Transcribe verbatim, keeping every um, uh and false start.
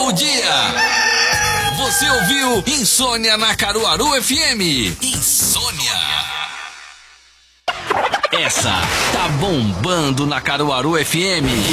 belo dia! Você ouviu Insônia na Caruaru F M. Insônia. Essa tá bombando na Caruaru F M.